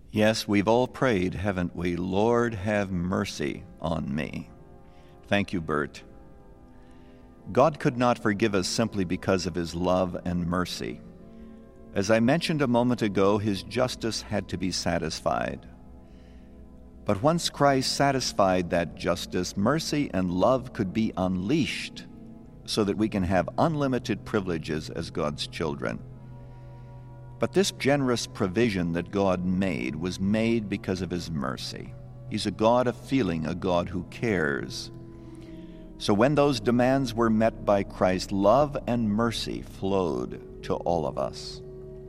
Yes, we've all prayed, haven't we? Lord, have mercy on me. Thank you, Bert. God could not forgive us simply because of his love and mercy. As I mentioned a moment ago, his justice had to be satisfied. But once Christ satisfied that justice, mercy and love could be unleashed so that we can have unlimited privileges as God's children. But this generous provision that God made was made because of his mercy. He's a God of feeling, a God who cares. So when those demands were met by Christ, love and mercy flowed to all of us.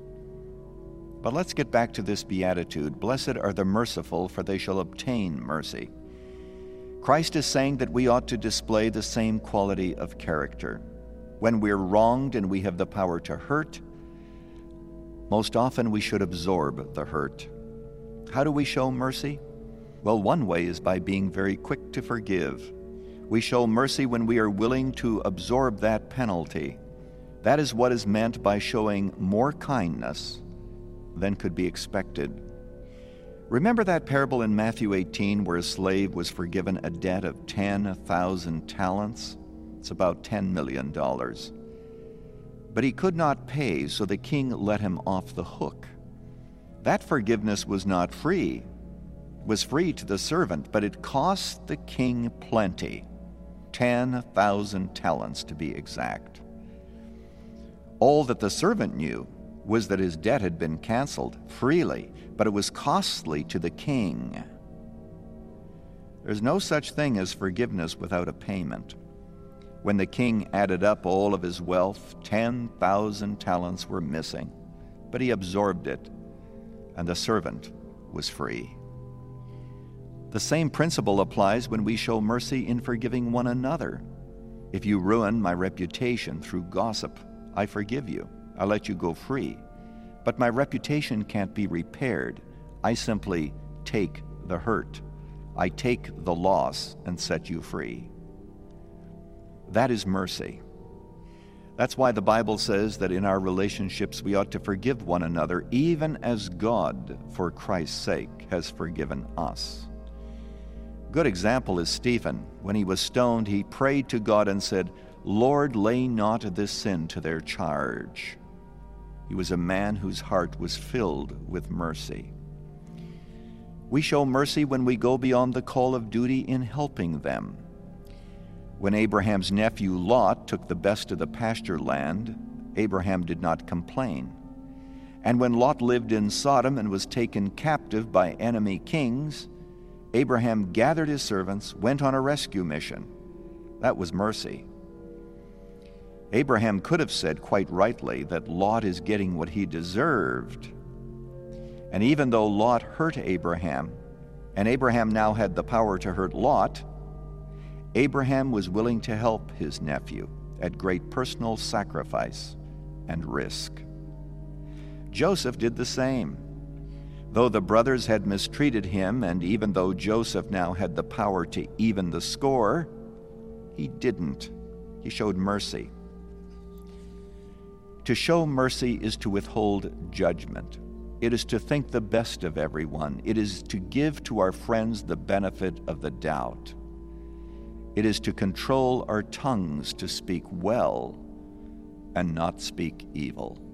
But let's get back to this beatitude. Blessed are the merciful, for they shall obtain mercy. Christ is saying that we ought to display the same quality of character. When we're wronged and we have the power to hurt, most often we should absorb the hurt. How do we show mercy? Well, one way is by being very quick to forgive. We show mercy when we are willing to absorb that penalty. That is what is meant by showing more kindness than could be expected. Remember that parable in Matthew 18 where a slave was forgiven a debt of 10,000 talents? It's about $10 million. But he could not pay, so the king let him off the hook. That forgiveness was not free. It was free to the servant, but it cost the king plenty. 10,000 talents to be exact. All that the servant knew was that his debt had been canceled freely, but it was costly to the king. There's no such thing as forgiveness without a payment. When the king added up all of his wealth, 10,000 talents were missing, but he absorbed it, and the servant was free. The same principle applies when we show mercy in forgiving one another. If you ruin my reputation through gossip, I forgive you. I let you go free. But my reputation can't be repaired. I simply take the hurt. I take the loss and set you free. That is mercy. That's why the Bible says that in our relationships we ought to forgive one another, even as God, for Christ's sake, has forgiven us. A good example is Stephen. When he was stoned, he prayed to God and said, Lord, lay not this sin to their charge. He was a man whose heart was filled with mercy. We show mercy when we go beyond the call of duty in helping them. When Abraham's nephew Lot took the best of the pasture land, Abraham did not complain. And when Lot lived in Sodom and was taken captive by enemy kings, Abraham gathered his servants, went on a rescue mission. That was mercy. Abraham could have said quite rightly that Lot is getting what he deserved. And even though Lot hurt Abraham, and Abraham now had the power to hurt Lot, Abraham was willing to help his nephew at great personal sacrifice and risk. Joseph did the same. Though the brothers had mistreated him, and even though Joseph now had the power to even the score, he didn't. He showed mercy. To show mercy is to withhold judgment. It is to think the best of everyone. It is to give to our friends the benefit of the doubt. It is to control our tongues to speak well and not speak evil.